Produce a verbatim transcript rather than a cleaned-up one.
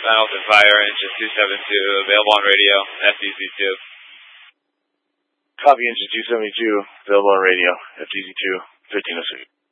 Hamilton Fire, engine two seventy-two, available on radio, F D Z two. Copy, engine two seventy-two, available on radio, F D Z two, fifteen oh six.